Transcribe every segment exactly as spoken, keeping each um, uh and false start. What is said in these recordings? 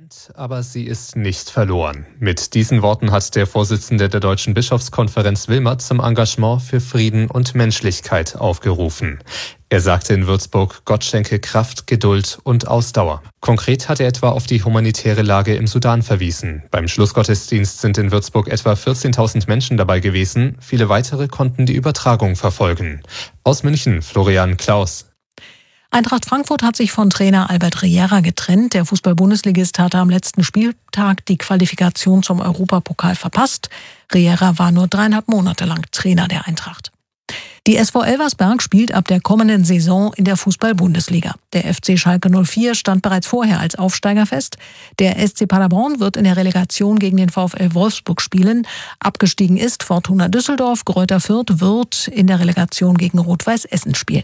Aber sie ist nicht verloren. Mit diesen Worten hat der Vorsitzende der Deutschen Bischofskonferenz Wilmert zum Engagement für Frieden und Menschlichkeit aufgerufen. Er sagte in Würzburg, Gott schenke Kraft, Geduld und Ausdauer. Konkret hat er etwa auf die humanitäre Lage im Sudan verwiesen. Beim Schlussgottesdienst sind in Würzburg etwa vierzehntausend Menschen dabei gewesen. Viele weitere konnten die Übertragung verfolgen. Aus München, Florian Klaus. Eintracht Frankfurt hat sich von Trainer Albert Riera getrennt. Der Fußball-Bundesligist hatte am letzten Spieltag die Qualifikation zum Europapokal verpasst. Riera war nur dreieinhalb Monate lang Trainer der Eintracht. Die S V Elversberg spielt ab der kommenden Saison in der Fußball-Bundesliga. Der F C Schalke null vier stand bereits vorher als Aufsteiger fest. Der S C Paderborn wird in der Relegation gegen den VfL Wolfsburg spielen. Abgestiegen ist Fortuna Düsseldorf. Greuther Fürth wird in der Relegation gegen Rot-Weiß Essen spielen.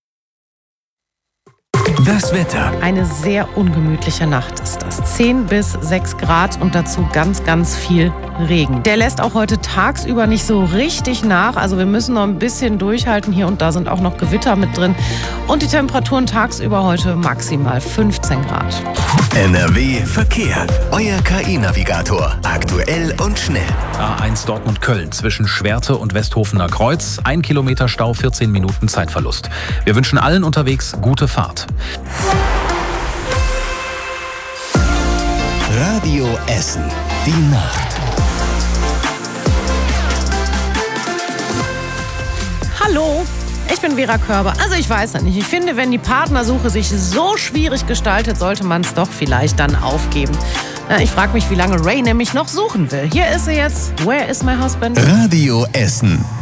Das Wetter. Eine sehr ungemütliche Nacht ist das. zehn bis sechs Grad und dazu ganz, ganz viel Regen. Der lässt auch heute tagsüber nicht so richtig nach. Also wir müssen noch ein bisschen durchhalten. Hier und da sind auch noch Gewitter mit drin. Und die Temperaturen tagsüber heute maximal fünfzehn Grad. N R W Verkehr. Euer K I-Navigator. Aktuell und schnell. A eins Dortmund-Köln zwischen Schwerte und Westhofener Kreuz. Ein Kilometer Stau, vierzehn Minuten Zeitverlust. Wir wünschen allen unterwegs gute Fahrt. Radio Essen. Die Nacht. Hallo, ich bin Vera Körber. Also ich weiß ja nicht. Ich finde, wenn die Partnersuche sich so schwierig gestaltet, sollte man es doch vielleicht dann aufgeben. Ich frage mich, wie lange Ray nämlich noch suchen will. Hier ist er jetzt. Where is my husband? Radio Essen.